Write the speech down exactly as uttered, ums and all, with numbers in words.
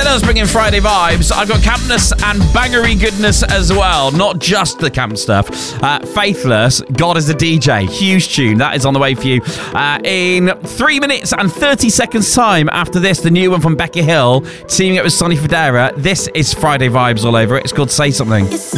does bring in Friday vibes. I've got campness and bangery goodness as well, not just the camp stuff. Uh, Faithless, God is a D J, huge tune. That is on the way for you uh, in three minutes and thirty seconds time. After this, the new one from Becky Hill, teaming up with Sonny Fodera. This is Friday vibes all over it. It's called Say Something. It's